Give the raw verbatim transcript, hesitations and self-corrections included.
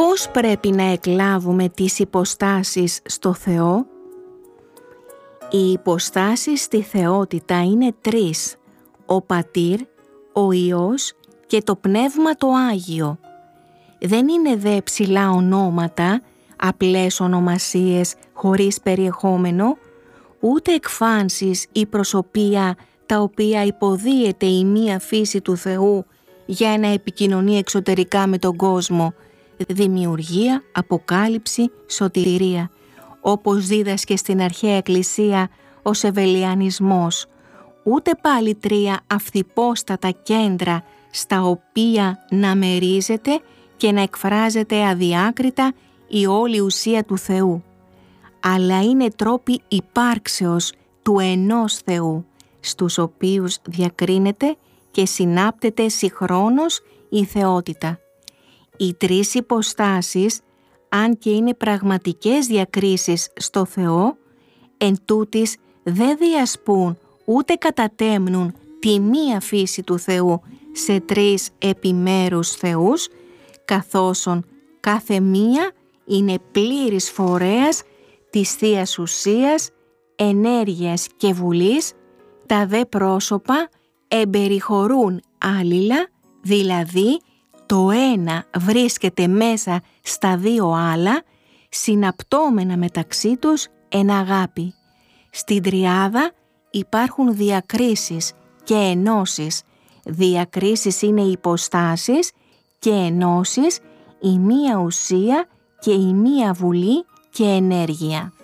Πώς πρέπει να εκλάβουμε τις υποστάσεις στο Θεό? Οι υποστάσεις στη θεότητα είναι τρεις: ο Πατήρ, ο Υιός και το Πνεύμα το Άγιο. Δεν είναι δε ψηλά ονόματα, απλές ονομασίες χωρίς περιεχόμενο, ούτε εκφάνσεις ή προσωπία τα οποία υποδίεται η μία φύση του Θεού για να επικοινωνεί εξωτερικά με τον κόσμο, δημιουργία, αποκάλυψη, σωτηρία, όπως δίδασκε στην αρχαία Εκκλησία ο Σεβελιανισμός, ούτε πάλι τρία αυθυπόστατα κέντρα στα οποία να μερίζεται και να εκφράζεται αδιάκριτα η όλη ουσία του Θεού, αλλά είναι τρόποι υπάρξεως του ενός Θεού, στους οποίους διακρίνεται και συνάπτεται συγχρόνως η θεότητα. Οι τρεις υποστάσεις, αν και είναι πραγματικές διακρίσεις στο Θεό, εν τούτης δεν διασπούν ούτε κατατέμνουν τη μία φύση του Θεού σε τρεις επιμέρους θεούς, καθόσον κάθε μία είναι πλήρης φορέας της Θείας Ουσίας, ενέργειας και βουλής, τα δε πρόσωπα εμπεριχωρούν άλληλα, δηλαδή το ένα βρίσκεται μέσα στα δύο άλλα, συναπτώμενα μεταξύ τους εν αγάπη. Στην τριάδα υπάρχουν διακρίσεις και ενώσεις. Διακρίσεις είναι υποστάσεις και ενώσεις η μία ουσία και η μία βουλή και ενέργεια.